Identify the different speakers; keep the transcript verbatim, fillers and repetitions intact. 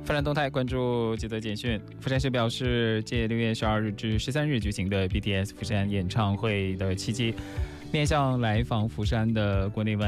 Speaker 1: 发展动态，关注几则简讯。釜山市表示，借六月十二日至十三日举行的 B T S 釜山演唱会的契机，面向来访釜山的国内外